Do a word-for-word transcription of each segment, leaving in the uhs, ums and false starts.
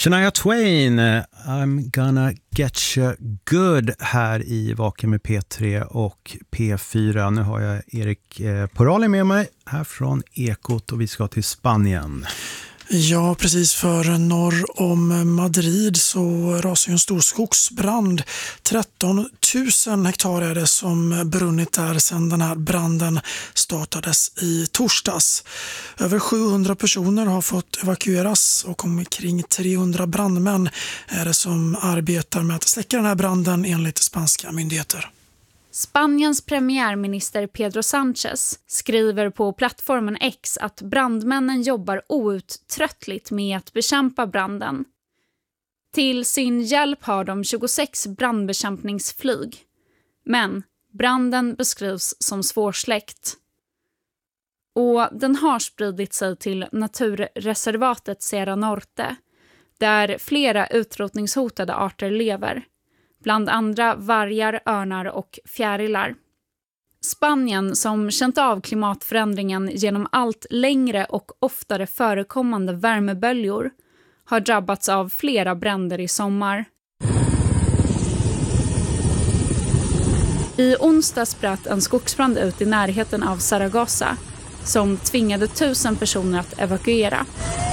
Shania Twain, I'm gonna get you good här i Vaken med P tre och P fyra. Nu har jag Erik Porali med mig här från Ekot och vi ska till Spanien. Ja, precis, för norr om Madrid så rasar en stor skogsbrand. tretton tusen hektar är det som brunnit där sedan den här branden startades i torsdags. Över sjuhundra personer har fått evakueras och omkring trehundra brandmän är det som arbetar med att släcka den här branden enligt spanska myndigheter. Spaniens premiärminister Pedro Sánchez skriver på plattformen X att brandmännen jobbar outtröttligt med att bekämpa branden. Till sin hjälp har de tjugosex brandbekämpningsflyg. Men branden beskrivs som svårsläckt. Och den har spridit sig till naturreservatet Sierra Norte, där flera utrotningshotade arter lever. Bland andra vargar, örnar och fjärilar. Spanien, som känt av klimatförändringen genom allt längre och oftare förekommande värmeböljor, har drabbats av flera bränder i sommar. I onsdags bröt en skogsbrand ut i närheten av Zaragoza, som tvingade tusen personer att evakuera.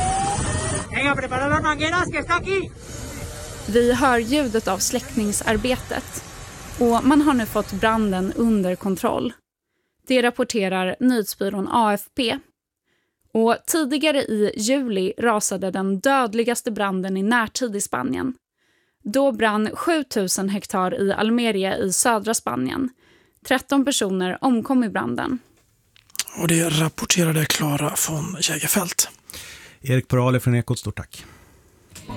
Vi hör ljudet av släckningsarbetet och man har nu fått branden under kontroll. Det rapporterar nyhetsbyrån A F P. Och tidigare i juli rasade den dödligaste branden i närtid i Spanien. Då brann sjutusen hektar i Almeria i södra Spanien. tretton personer omkom i branden. Och det rapporterade Clara von Jägerfeld. Erik Porali från Ekot, stort tack.